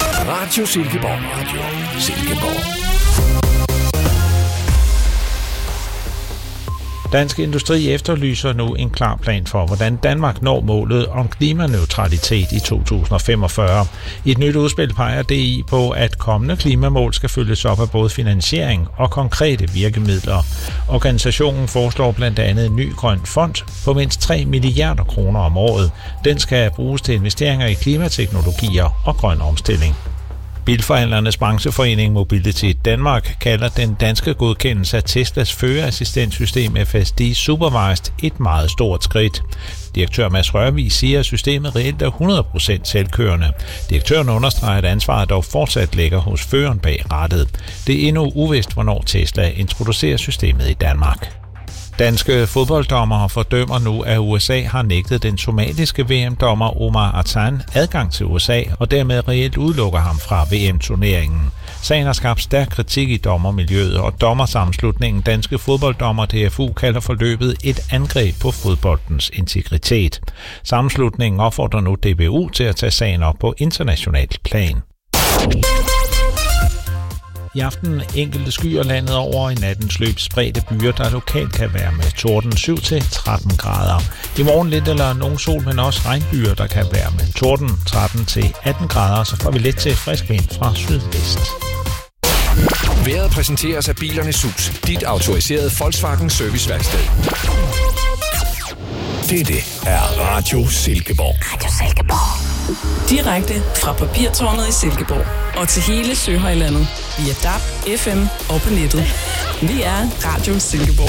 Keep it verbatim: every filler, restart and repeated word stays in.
Radio Silkeborg. Radio Silkeborg. Dansk Industri efterlyser nu en klar plan for, hvordan Danmark når målet om klimaneutralitet i to tusind og femogfyrre. I et nyt udspil peger D I på, at kommende klimamål skal følges op af både finansiering og konkrete virkemidler. Organisationen foreslår blandt andet en ny grøn fond på mindst tre milliarder kroner om året. Den skal bruges til investeringer i klimateknologier og grøn omstilling. Bilforhandlernes brancheforening Mobility Danmark kalder den danske godkendelse af Teslas førerassistentsystem F S D Supervised et meget stort skridt. Direktør Mads Rørvig siger, at systemet reelt er hundrede procent selvkørende. Direktøren understreger, at ansvaret dog fortsat ligger hos føreren bag rattet. Det er endnu uvist, hvornår Tesla introducerer systemet i Danmark. Danske fodbolddommere fordømmer nu, at U S A har nægtet den somaliske V M-dommer Omar Atan adgang til U S A, og dermed reelt udelukker ham fra V M-turneringen. Sagen har skabt stærk kritik i dommermiljøet, og dommersammenslutningen Danske Fodbolddommer D F U kalder forløbet et angreb på fodboldens integritet. Sammenslutningen opfordrer nu D B U til at tage sagen op på internationalt plan. I aften enkelte skyer landet over, i nattens løb spredte byer, der lokalt kan være med torden syv til tretten grader. I morgen lidt eller nogen sol, men også regnbyer, der kan være med torden tretten til atten grader, så får vi lidt til frisk vind fra sydvest. Vejret præsenteres af Bilernes Hus, dit autoriserede Volkswagen serviceværksted. Dette er Radio Silkeborg. Radio Silkeborg. Direkte fra Papirtårnet i Silkeborg og til hele Søhøjlandet via D A B, F M og på nettet. Vi er Radio Silkeborg.